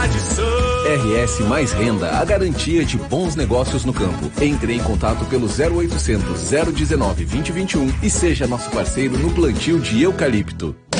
tradição. RS Mais Renda, a garantia de bons negócios no campo. Entre em contato pelo 0800 019 2021 e seja nosso parceiro no plantio de eucalipto.